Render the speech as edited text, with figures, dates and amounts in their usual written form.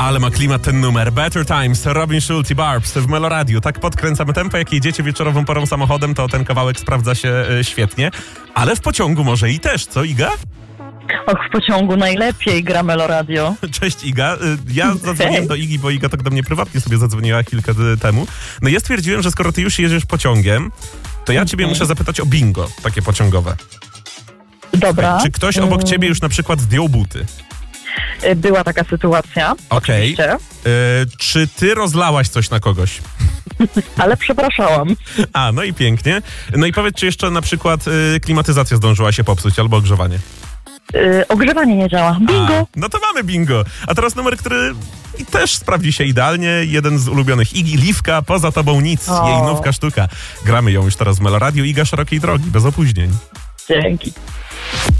Ale ma klimat ten numer. Better Times, Robin Schulz i Barbs w Meloradiu. Tak podkręcamy tempo, jak jedziecie wieczorową porą samochodem, to ten kawałek sprawdza się świetnie. Ale w pociągu może i też, co Iga? Och, w pociągu najlepiej gra Meloradio. Cześć Iga. Ja zadzwoniłem do Igi, bo Iga tak do mnie prywatnie sobie zadzwoniła chwilkę temu. No i ja stwierdziłem, że skoro ty już jedziesz pociągiem, to ja ciebie muszę zapytać o bingo, takie pociągowe. Dobra. Czy ktoś obok ciebie już na przykład zdjął buty? Była taka sytuacja. Okej. Oczywiście. Czy ty rozlałaś coś na kogoś? Ale przepraszałam. A, no i pięknie. No i powiedz, czy jeszcze na przykład klimatyzacja zdążyła się popsuć albo ogrzewanie? Ogrzewanie nie działa. Bingo! No to mamy bingo. A teraz numer, który też sprawdzi się idealnie. Jeden z ulubionych Igi, Liwka, Poza tobą nic. Jej nówka sztuka. Gramy ją już teraz w Meloradiu. Iga szerokiej drogi, bez opóźnień. Dzięki.